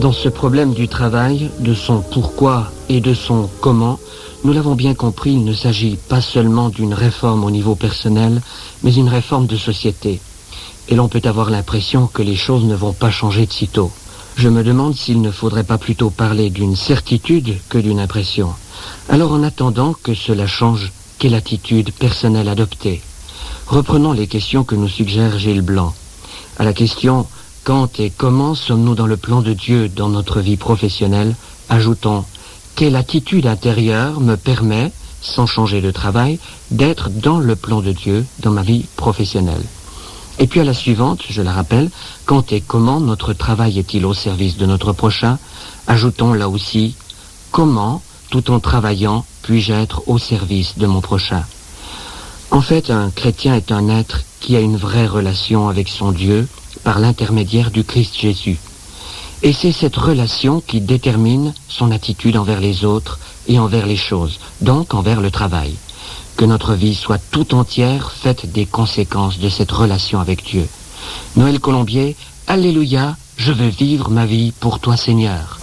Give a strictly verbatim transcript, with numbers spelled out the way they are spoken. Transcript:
Dans ce problème du travail, de son pourquoi et de son comment, nous l'avons bien compris, il ne s'agit pas seulement d'une réforme au niveau personnel, mais une réforme de société. Et l'on peut avoir l'impression que les choses ne vont pas changer de sitôt. Je me demande s'il ne faudrait pas plutôt parler d'une certitude que d'une impression. Alors en attendant que cela change, quelle attitude personnelle adopter? Reprenons les questions que nous suggère Gilles Blanc. À la question « Quand et comment sommes-nous dans le plan de Dieu dans notre vie professionnelle ?» ajoutons « Quelle attitude intérieure me permet, sans changer de travail, d'être dans le plan de Dieu dans ma vie professionnelle ?» Et puis à la suivante, je la rappelle, « Quand et comment notre travail est-il au service de notre prochain ?» Ajoutons là aussi « Comment, tout en travaillant, puis-je être au service de mon prochain ?» En fait, un chrétien est un être qui a une vraie relation avec son Dieu par l'intermédiaire du Christ Jésus. Et c'est cette relation qui détermine son attitude envers les autres et envers les choses, donc envers le travail. Que notre vie soit tout entière faite des conséquences de cette relation avec Dieu. Noël Colombier, Alléluia, je veux vivre ma vie pour toi Seigneur.